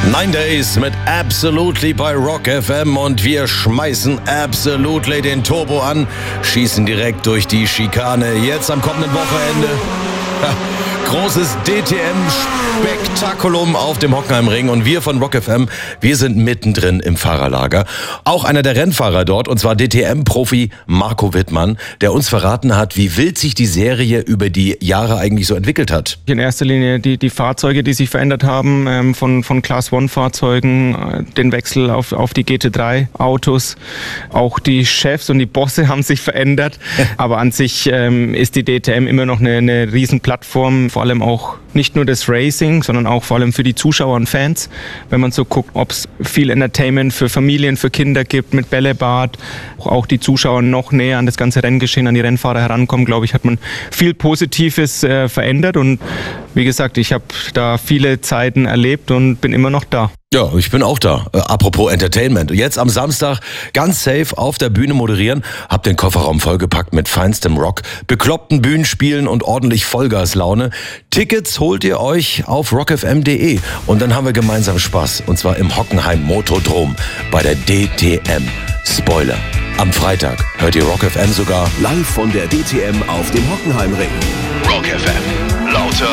9 Days mit Absolutely bei Rock FM und wir schmeißen Absolutely den Turbo an, schießen direkt durch die Schikane. Jetzt am kommenden Wochenende großes DTM-Spektakulum auf dem Hockenheimring und wir von Rock FM, wir sind mittendrin im Fahrerlager. Auch einer der Rennfahrer dort, und zwar DTM-Profi Marco Wittmann, der uns verraten hat, wie wild sich die Serie über die Jahre eigentlich so entwickelt hat. In erster Linie die Fahrzeuge, die sich verändert haben, von Class-1-Fahrzeugen, den Wechsel auf die GT3-Autos. Auch die Chefs und die Bosse haben sich verändert, aber an sich ist die DTM immer noch eine Riesenplattform, vor allem auch nicht nur das Racing, sondern auch vor allem für die Zuschauer und Fans. Wenn man so guckt, ob es viel Entertainment für Familien, für Kinder gibt, mit Bällebad, auch die Zuschauer noch näher an das ganze Renngeschehen, an die Rennfahrer herankommen, glaube ich, hat man viel Positives verändert. Und wie gesagt, ich habe da viele Zeiten erlebt und bin immer noch da. Ja, ich bin auch da. Apropos Entertainment. Jetzt am Samstag ganz safe auf der Bühne moderieren. Hab den Kofferraum vollgepackt mit feinstem Rock, bekloppten Bühnenspielen und ordentlich Vollgaslaune. Tickets holt ihr euch auf rockfm.de und dann haben wir gemeinsam Spaß. Und zwar im Hockenheim Motodrom bei der DTM. Spoiler. Am Freitag hört ihr Rock FM sogar live von der DTM auf dem Hockenheimring. Rock FM. Lauter